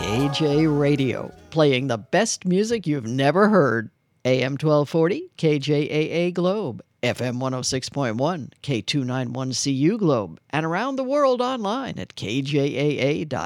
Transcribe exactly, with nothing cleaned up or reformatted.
K J Radio, playing the best music you've never heard. A M twelve forty, K J A A Globe, F M one oh six point one, K two ninety-one C U Globe, and around the world online at K J A A dot